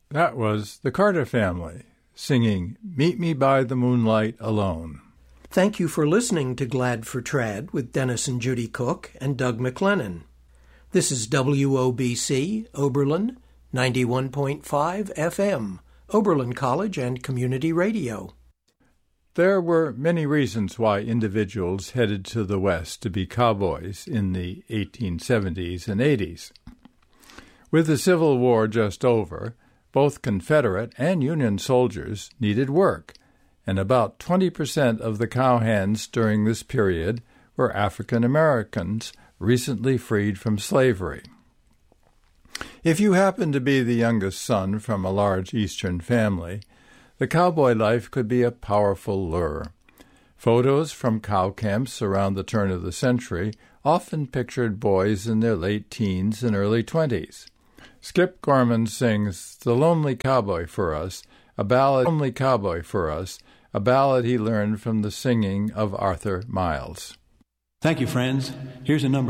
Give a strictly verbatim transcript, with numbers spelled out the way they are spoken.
That was the Carter Family singing Meet Me by the Moonlight Alone. Thank you for listening to Glad for Trad with Dennis and Judy Cook and Doug McLennan. This is W O B C, Oberlin, ninety-one point five F M, Oberlin College and Community Radio. There were many reasons why individuals headed to the West to be cowboys in the eighteen seventies and eighties. With the Civil War just over, both Confederate and Union soldiers needed work, and about twenty percent of the cowhands during this period were African Americans recently freed from slavery. If you happen to be the youngest son from a large Eastern family, the cowboy life could be a powerful lure. Photos from cow camps around the turn of the century often pictured boys in their late teens and early twenties. Skip Gorman sings The Lonely Cowboy for us, a ballad, Lonely Cowboy for us, a ballad he learned from the singing of Arthur Miles. Thank you, friends. Here's a number